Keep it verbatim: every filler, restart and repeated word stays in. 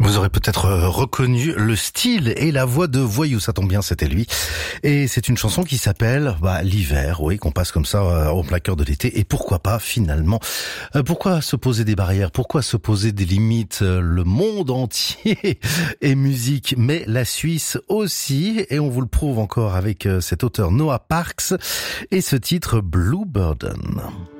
Vous aurez peut-être reconnu le style et la voix de Voyou, ça tombe bien, c'était lui. Et c'est une chanson qui s'appelle bah, l'hiver, oui, qu'on passe comme ça euh, au plein cœur de l'été. Et pourquoi pas finalement euh, Pourquoi se poser des barrières? Pourquoi se poser des limites? Le monde entier est musique, mais la Suisse aussi. Et on vous le prouve encore avec euh, cet auteur Noah Parks et ce titre Blue Burden.